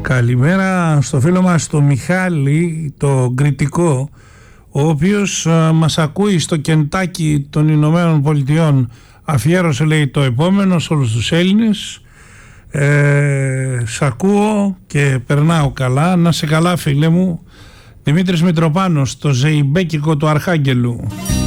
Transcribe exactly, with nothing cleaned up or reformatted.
Καλημέρα στο φίλο μας το Μιχάλη, το Κρητικό, ο οποίος α, μας ακούει στο Κεντάκι των Ηνωμένων Πολιτειών. Αφιέρωσε, λέει, το επόμενο σε όλους τους Έλληνες. ε, Σ' ακούω και περνάω καλά. Να σε καλά, φίλε μου. Δημήτρης Μητροπάνος, το ζεϊμπέκικο του Αρχάγγελου.